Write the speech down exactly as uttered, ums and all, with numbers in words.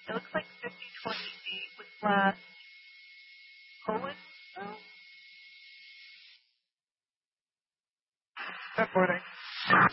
It looks like fifty twenty-eight was last Poland. Good morning.